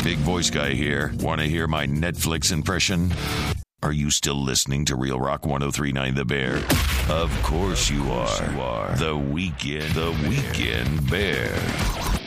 Big voice guy here. Want to hear my Netflix impression? Are you still listening to Real Rock 103.9 The Bear? Of course you are. The Weekend Bear.